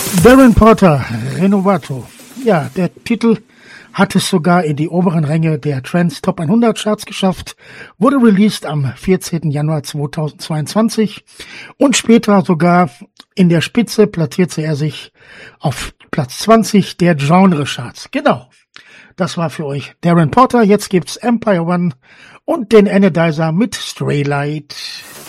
Darren Porter, Renovato. Ja, der Titel hat es sogar in die oberen Ränge der Trance Top 100 Charts geschafft, wurde released am 14. Januar 2022 und später sogar in der Spitze platzierte er sich auf Platz 20 der Genre Charts. Genau, das war für euch Darren Porter. Jetzt gibt's Empire One und den Anodizer mit Straylight.